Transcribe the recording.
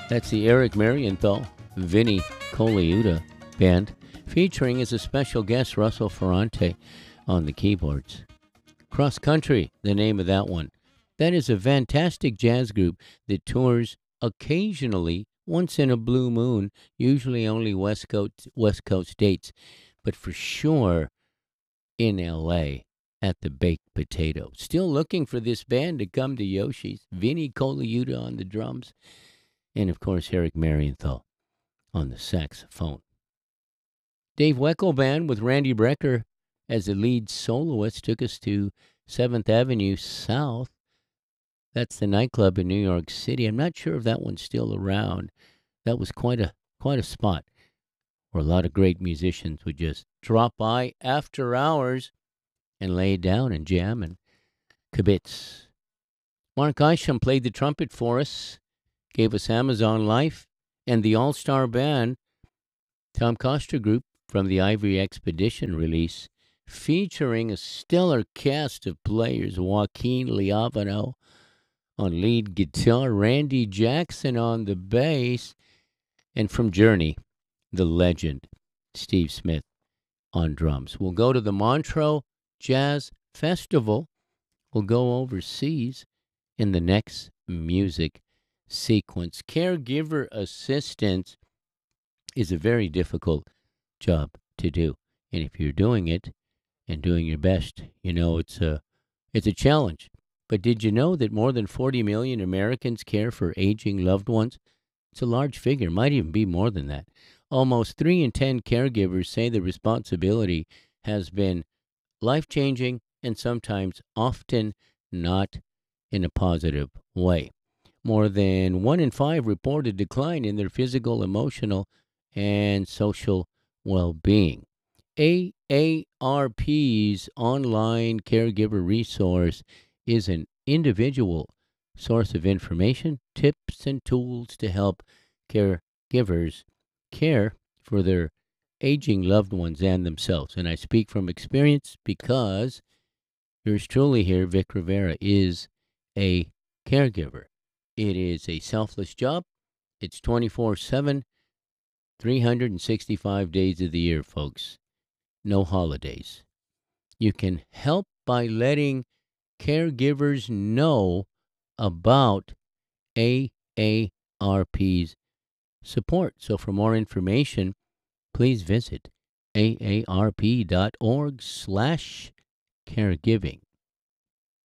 That's the Eric Marienthal, Vinny Colaiuta Band, featuring as a special guest Russell Ferrante on the keyboards. Cross Country, the name of that one. That is a fantastic jazz group that tours occasionally, once in a blue moon, usually only West Coast dates, but for sure in LA at the Baked Potato. Still looking for this band to come to Yoshi's. Vinny Colaiuta on the drums, and of course Eric Marienthal on the saxophone. Dave Weckl Band with Randy Brecker as the lead soloist took us to 7th Avenue South. That's the nightclub in New York City. I'm not sure if that one's still around. That was quite a spot where a lot of great musicians would just drop by after hours and lay down and jam and kibitz. Mark Isham played the trumpet for us, gave us Amazon Life, and the All-Star Band, Tom Coster Group from the Ivory Expedition release, featuring a stellar cast of players: Joaquin Liavano on lead guitar, Randy Jackson on the bass, and from Journey, the legend, Steve Smith on drums. We'll go to the Montreux Jazz Festival. We'll go overseas in the next music sequence. Caregiver assistance is a very difficult job to do. And if you're doing it and doing your best, you know it's a challenge. But did you know that more than 40 million Americans care for aging loved ones? It's a large figure, might even be more than that. Almost 3 in 10 caregivers say the responsibility has been life-changing and sometimes often not in a positive way. More than 1 in 5 report a decline in their physical, emotional, and social well-being. AARP's online caregiver resource is an individual source of information, tips, and tools to help caregivers care for their aging loved ones and themselves. And I speak from experience because yours truly here, Vic Rivera, is a caregiver. It is a selfless job. It's 24/7, 365 days of the year, folks. No holidays. You can help by letting caregivers know about AARP's support. So for more information, please visit aarp.org/caregiving.